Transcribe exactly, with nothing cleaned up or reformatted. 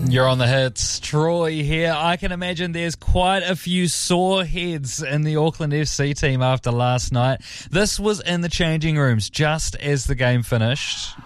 You're on the hits. Troy here. I can imagine there's quite a few sore heads in the Auckland F C team after last night. This was in the changing rooms just as the game finished.